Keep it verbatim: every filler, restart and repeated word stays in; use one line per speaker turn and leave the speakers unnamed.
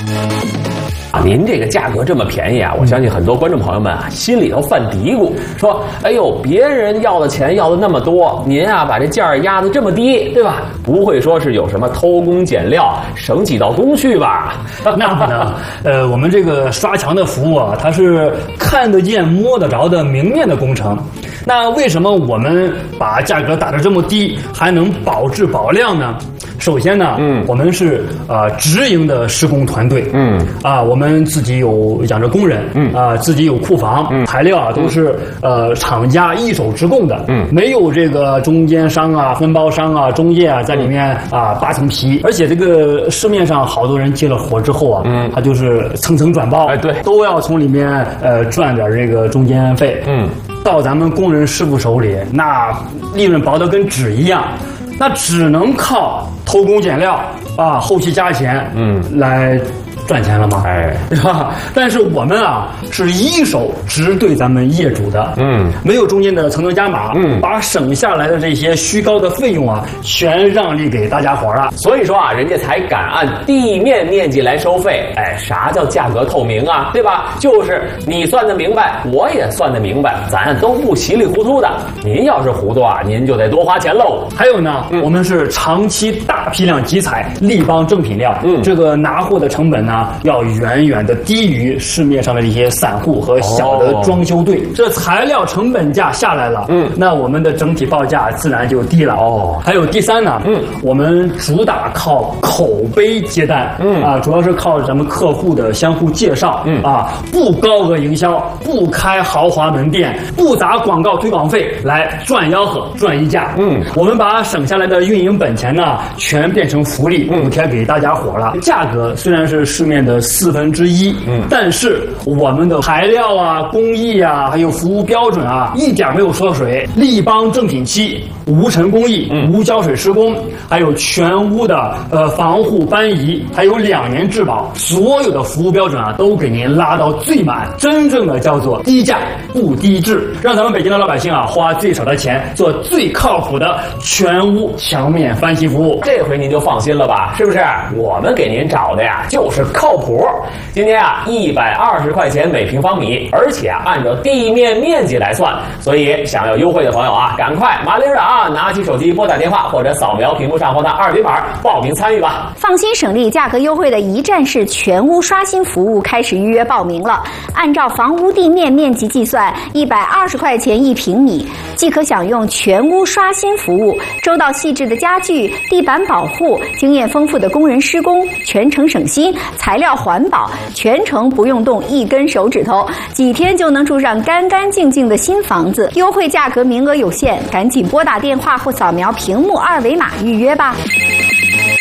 啊，您这个价格这么便宜啊，我相信很多观众朋友们啊心里头犯嘀咕，说：“哎呦，别人要的钱要的那么多，您啊把这价儿压得这么低，对吧？不会说是有什么偷工减料、省几道工序吧？”
那不能，呃，我们这个刷墙的服务啊，它是看得见、摸得着的明面的工程。那为什么我们把价格打得这么低，还能保质保量呢？首先呢，嗯，我们是呃直营的施工团队，嗯，啊，我们自己有养着工人，嗯，啊，自己有库房，嗯，材料啊都是呃厂家一手直供的，嗯，没有这个中间商啊、分包商啊、中介啊在里面啊扒层皮，而且这个市面上好多人接了活之后啊，嗯，他就是层层转包，
哎，对，
都要从里面呃赚点这个中间费，嗯，到咱们工人师傅手里，那利润薄得跟纸一样。那只能靠偷工减料啊，后期加钱，嗯，来赚钱了吗？哎，对吧？但是我们啊是一手直对咱们业主的，嗯，没有中间的层层加码，嗯，把省下来的这些虚高的费用啊，全让利给大家伙了。
所以说啊，人家才敢按地面面积来收费。哎，啥叫价格透明啊？对吧？就是你算得明白，我也算得明白，咱都不稀里糊涂的。您要是糊涂啊，您就得多花钱喽。
还有呢，嗯、我们是长期大批量集采立邦正品料，嗯，这个拿货的成本呢？要远远的低于市面上的这些散户和小的装修队，哦、这材料成本价下来了，嗯，那我们的整体报价自然就低了。哦，还有第三呢，嗯，我们主打靠口碑接单，嗯啊，主要是靠咱们客户的相互介绍，嗯啊，不高额营销，不开豪华门店，不砸广告推广费来赚吆喝赚溢价，嗯，我们把省下来的运营本钱呢，全变成福利补贴给大家伙了。价格虽然是市面的四分之一，嗯，但是我们的材料啊、工艺啊，还有服务标准啊，一点没有缩水。立邦正品漆、无尘工艺、嗯、无胶水施工，还有全屋的呃防护搬移，还有两年质保，所有的服务标准啊，都给您拉到最满，真正的叫做低价不低质，让咱们北京的老百姓啊花最少的钱做最靠谱的全屋墙面翻新服务。
这回您就放心了吧？是不是？我们给您找的呀，就是靠谱。今天啊，一百二十块钱每平方米，而且啊，按照地面面积来算，所以想要优惠的朋友啊，赶快麻溜的啊，拿起手机拨打电话或者扫描屏幕上方的二维码报名参与吧。
放心省力、价格优惠的一站式全屋刷新服务开始预约报名了。按照房屋地面面积计算，一百二十块钱一平米，即可享用全屋刷新服务，周到细致的家具、地板保护，经验丰富的工人施工，全程省心，材料环保，全程不用动一根手指头，几天就能住上干干净净的新房子。优惠价格名额有限，赶紧拨打电话或扫描屏幕二维码预约吧。